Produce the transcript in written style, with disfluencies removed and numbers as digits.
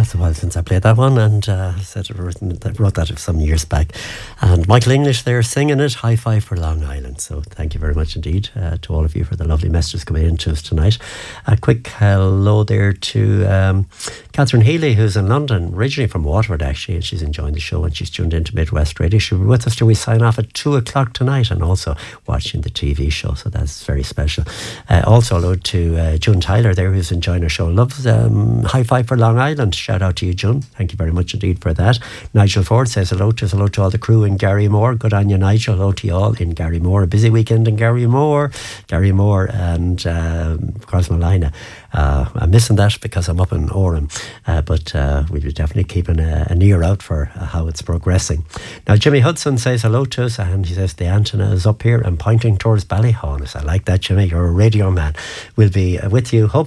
it's a while since I played that one, and said I wrote that some years back. And Michael English there singing it, High Five for Long Island. So thank you very much indeed to all of you for the lovely messages coming in to us tonight. A quick hello there to Catherine Healy, who's in London, originally from Waterford actually, and she's enjoying the show and she's tuned into Midwest Radio. She'll be with us till we sign off at 2 o'clock tonight, and also watching the TV show, so that's very special. Also hello to June Tyler there, who's enjoying our show. Loves High Five for Long Island. Shout out to you, June. Thank you very much indeed for that. Nigel Ford says hello to all the crew in Garrymore. Good on you, Nigel. Hello to you all in Garrymore. A busy weekend in Garrymore and Crossmolina. I'm missing that because I'm up in Oran, but we'll be definitely keeping an ear out for how it's progressing. Now, Jimmy Hudson says hello to us, and he says the antenna is up here and pointing towards Ballyhaunis. I like that, Jimmy. You're a radio man. We'll be with you, hopefully